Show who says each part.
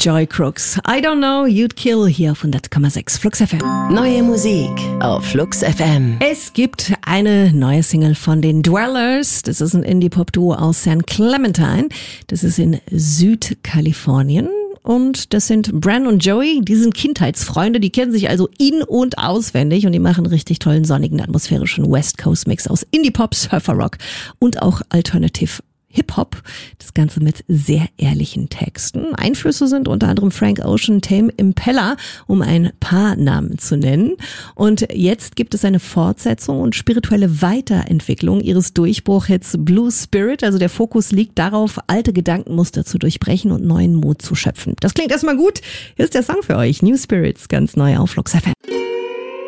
Speaker 1: Joy Crooks. I don't know, you'd kill hier auf 100,6 Flux FM.
Speaker 2: Neue Musik auf Flux FM.
Speaker 1: Es gibt eine neue Single von den Dwellers. Das ist ein Indie-Pop-Duo aus San Clementine. Das ist in Südkalifornien. Und das sind Bran und Joey, die sind Kindheitsfreunde, die kennen sich also in- und auswendig und die machen einen richtig tollen, sonnigen, atmosphärischen West Coast Mix aus Indie-Pop, Surfer-Rock und auch Alternative Hip-Hop. Das Ganze mit sehr ehrlichen Texten. Einflüsse sind unter anderem Frank Ocean, Tame Impala, um ein paar Namen zu nennen. Und jetzt gibt es eine Fortsetzung und spirituelle Weiterentwicklung ihres Durchbruchhits Blue Spirit. Also der Fokus liegt darauf, alte Gedankenmuster zu durchbrechen und neuen Mut zu schöpfen. Das klingt erstmal gut. Hier ist der Song für euch. New Spirits, ganz neu auf Flux FM.